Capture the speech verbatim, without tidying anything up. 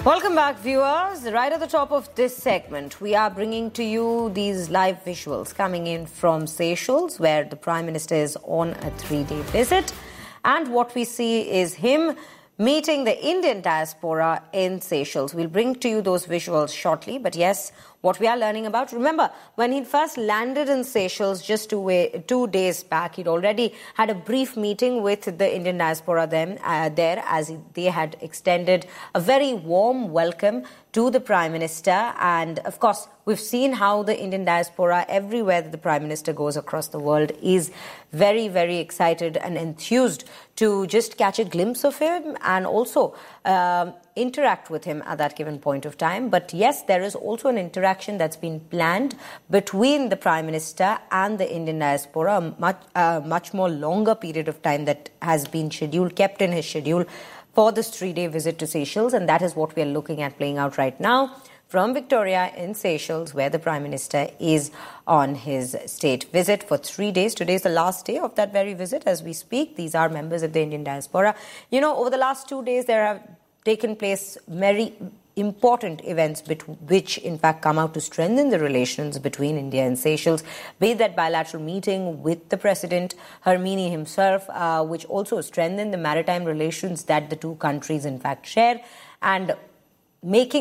Welcome back, viewers. Right at the top of this segment, we are bringing to you these live visuals coming in from Seychelles, where the Prime Minister is on a three-day visit. And what we see is him meeting the Indian diaspora in Seychelles. We'll bring to you those visuals shortly. But yes, what we are learning about, remember, when he first landed in Seychelles just two, way, two days back, he'd already had a brief meeting with the Indian diaspora then, uh, there, as they had extended a very warm welcome to the Prime Minister. And of course, we've seen how the Indian diaspora, everywhere that the Prime Minister goes across the world, is very, very excited and enthused to just catch a glimpse of him and also um, interact with him at that given point of time. But yes, there is also an interaction that's been planned between the Prime Minister and the Indian diaspora, a much, uh, much more longer period of time that has been scheduled, kept in his schedule for this three-day visit to Seychelles. And that is what we are looking at playing out right now from Victoria in Seychelles, where the Prime Minister is on his state visit for three days. Today is the last day of that very visit as we speak. These are members of the Indian diaspora. You know, over the last two days, there have taken place very important events which, in fact, come out to strengthen the relations between India and Seychelles, be that bilateral meeting with the President Hermini himself, uh, which also strengthened the maritime relations that the two countries, in fact, share, and making